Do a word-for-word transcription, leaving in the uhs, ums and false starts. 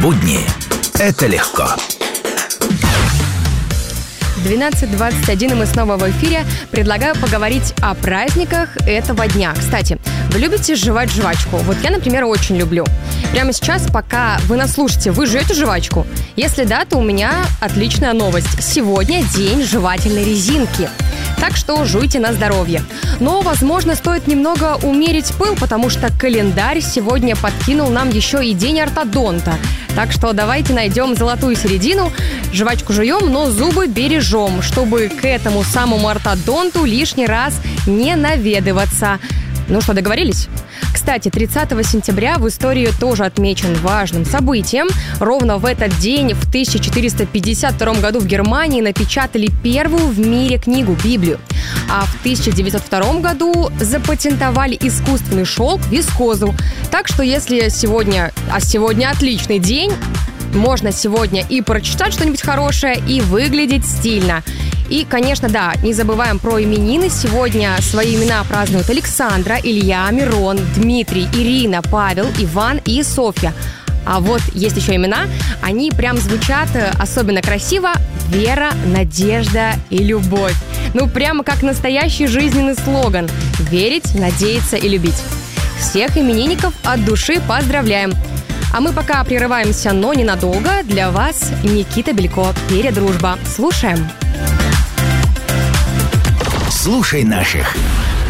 Будни – это легко. двенадцать двадцать один, и мы снова в эфире. Предлагаю поговорить о праздниках этого дня. Кстати, вы любите жевать жвачку? Вот я, например, очень люблю. Прямо сейчас, пока вы нас слушаете, вы жуете жвачку? Если да, то у меня отличная новость. Сегодня день жевательной резинки. Так что жуйте на здоровье. Но, возможно, стоит немного умерить пыл, потому что календарь сегодня подкинул нам еще и день ортодонта. Так что давайте найдем золотую середину. Жвачку жуем, но зубы бережем, чтобы к этому самому ортодонту лишний раз не наведываться. Ну что, договорились? Кстати, тридцатого сентября в истории тоже отмечен важным событием. Ровно в этот день, в тысяча четыреста пятьдесят втором году в Германии напечатали первую в мире книгу «Библию». А в тысяча девятьсот втором году запатентовали искусственный шелк вискозу. Так что если сегодня, а сегодня отличный день, можно сегодня и прочитать что-нибудь хорошее, и выглядеть стильно. И, конечно, да, не забываем про именины. Сегодня свои имена празднуют Александра, Илья, Мирон, Дмитрий, Ирина, Павел, Иван и Софья. А вот есть еще имена, они прям звучат особенно красиво: вера, надежда и любовь. Ну, прямо как настоящий жизненный слоган: верить, надеяться и любить. Всех именинников от души поздравляем. А мы пока прерываемся, но ненадолго. Для вас Никита Белько, «Передружба». Слушаем. Слушай наших.